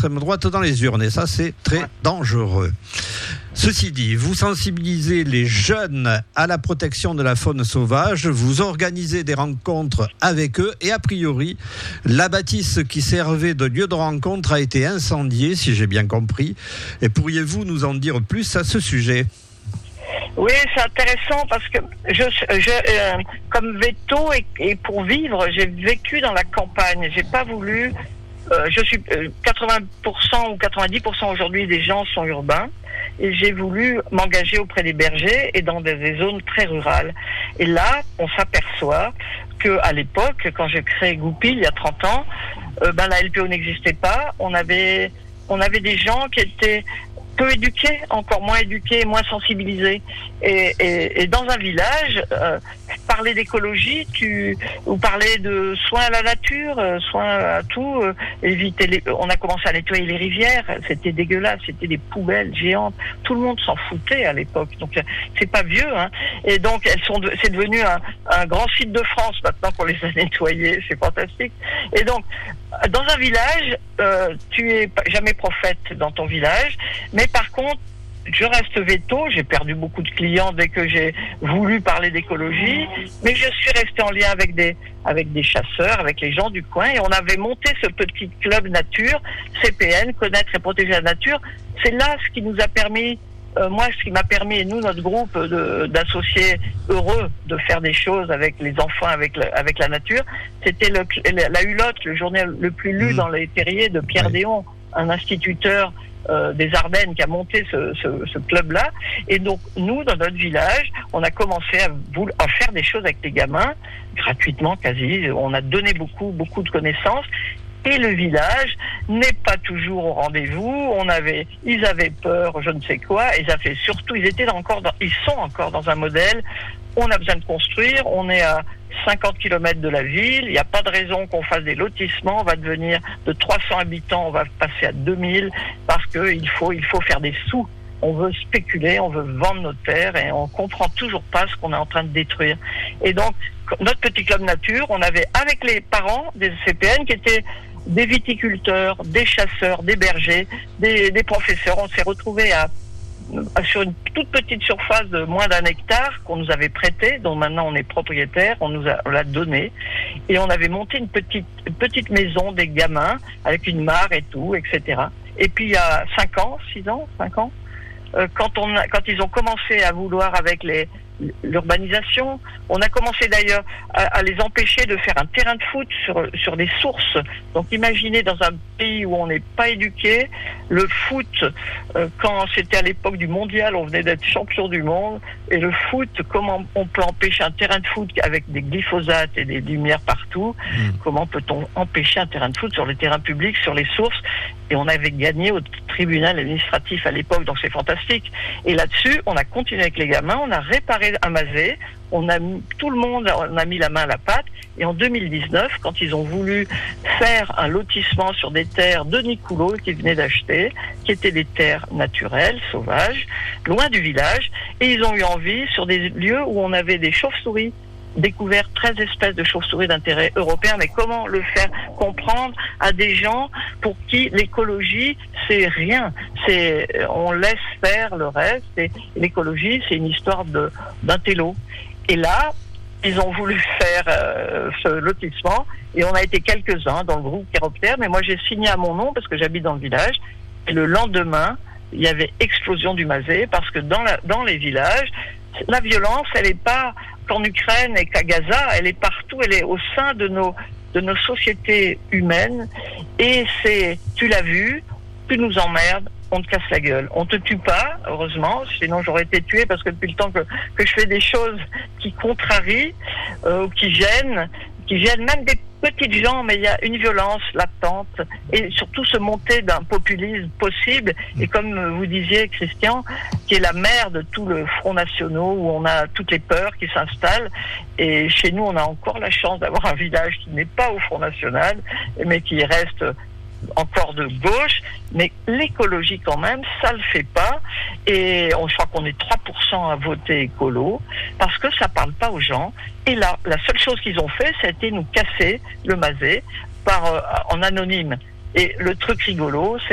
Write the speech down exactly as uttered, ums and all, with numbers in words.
l'extrême droite dans les urnes. Et ça, c'est très ouais. dangereux. Ceci dit, vous sensibilisez les jeunes à la protection de la faune sauvage, vous organisez des rencontres avec eux et a priori, la bâtisse qui servait de lieu de rencontre a été incendiée, si j'ai bien compris. Et pourriez-vous nous en dire plus à ce sujet ? Oui, c'est intéressant parce que je, je euh, comme veto et, et pour vivre, j'ai vécu dans la campagne. J'ai pas voulu. Euh, je suis euh, quatre-vingts pour cent ou quatre-vingt-dix pour cent aujourd'hui des gens sont urbains. Et j'ai voulu m'engager auprès des bergers et dans des, des zones très rurales. Et là, on s'aperçoit que à l'époque, quand j'ai créé Goupil il y a trente ans, euh, ben la L P O n'existait pas. On avait, on avait des gens qui étaient peu éduqués, encore moins éduqués, moins sensibilisés. Et, et, et dans un village, euh, parler d'écologie, tu ou parler de soins à la nature, euh, soins à tout, euh, éviter les. On a commencé à nettoyer les rivières, c'était dégueulasse, c'était des poubelles géantes. Tout le monde s'en foutait à l'époque, donc c'est pas vieux, hein. Et donc elles sont, de, c'est devenu un, un grand site de France maintenant qu'on les a nettoyés, c'est fantastique. Et donc dans un village, euh, tu es jamais prophète dans ton village, mais par contre, je reste veto, j'ai perdu beaucoup de clients dès que j'ai voulu parler d'écologie, mais je suis resté en lien avec des avec des chasseurs, avec les gens du coin, et on avait monté ce petit club nature, C P N, connaître et protéger la nature. C'est là ce qui nous a permis, euh, moi ce qui m'a permis, et nous notre groupe, de, d'associer heureux de faire des choses avec les enfants, avec le, avec la nature. C'était le, la Hulotte, le journal le plus lu mmh. dans les terriers de Pierre oui. Déon, un instituteur Euh, des Ardennes qui a monté ce, ce, ce club-là. Et donc, nous, dans notre village, on a commencé à, vouloir, à faire des choses avec les gamins, gratuitement quasi. On a donné beaucoup, beaucoup de connaissances. Et le village n'est pas toujours au rendez-vous. On avait, ils avaient peur, je ne sais quoi. Ils avaient surtout, ils étaient encore dans, ils sont encore dans un modèle. On a besoin de construire. On est à cinquante kilomètres de la ville. Il n'y a pas de raison qu'on fasse des lotissements. On va devenir de trois cents habitants, on va passer à deux mille parce que il faut, il faut faire des sous. On veut spéculer, on veut vendre nos terres et on comprend toujours pas ce qu'on est en train de détruire. Et donc, notre petit club nature, on avait avec les parents des C P N qui étaient des viticulteurs, des chasseurs, des bergers, des, des professeurs. On s'est retrouvés à sur une toute petite surface de moins d'un hectare qu'on nous avait prêté, dont maintenant on est propriétaire, on nous a, on l'a donné, et on avait monté une petite, une petite maison des gamins avec une mare et tout, et cetera. Et puis il y a cinq ans, six ans, cinq ans, euh, quand on a, quand ils ont commencé à vouloir avec les l'urbanisation, on a commencé d'ailleurs à, à les empêcher de faire un terrain de foot sur sur des sources. Donc imaginez dans un pays où on n'est pas éduqué, le foot, euh, quand c'était à l'époque du mondial, on venait d'être champion du monde, et le foot, comment on peut empêcher un terrain de foot avec des glyphosates et des lumières partout, mmh. comment peut-on empêcher un terrain de foot sur les terrains publics, sur les sources? Et on avait gagné au tribunal administratif à l'époque, donc c'est fantastique. Et là-dessus, on a continué avec les gamins, on a réparé un masé, on a mis, tout le monde on a mis la main à la pâte, et en deux mille dix-neuf, quand ils ont voulu faire un lotissement sur des terres de Nicoulot qu'ils venaient d'acheter, qui étaient des terres naturelles, sauvages, loin du village, et ils ont eu envie sur des lieux où on avait des chauves-souris, découvert treize espèces de chauves-souris d'intérêt européen, mais comment le faire comprendre à des gens pour qui l'écologie c'est rien, c'est on laisse faire le reste, et l'écologie c'est une histoire de d'intello. Et là ils ont voulu faire euh, ce lotissement, et on a été quelques-uns dans le groupe Chiroptère, mais moi j'ai signé à mon nom parce que j'habite dans le village, et le lendemain il y avait explosion du masé, parce que dans la dans les villages la violence elle est pas qu'en Ukraine et qu'à Gaza, elle est partout, elle est au sein de nos de nos sociétés humaines, et c'est, tu l'as vu, tu nous emmerdes, on te casse la gueule. On te tue pas, heureusement, sinon j'aurais été tué, parce que depuis le temps que, que je fais des choses qui contrarient, euh, qui gênent, qui gênent même des petites gens, mais il y a une violence latente, et surtout ce montée d'un populisme possible, et comme vous disiez, Christian, qui est la mère de tout le Front National, où on a toutes les peurs qui s'installent, et chez nous on a encore la chance d'avoir un village qui n'est pas au Front National, mais qui reste encore de gauche, mais l'écologie quand même, ça le fait pas, et on, je crois qu'on est trois pour cent à voter écolo, parce que ça parle pas aux gens, et là, la seule chose qu'ils ont fait, ça a été nous casser le masé par, euh, en anonyme. Et le truc rigolo, c'est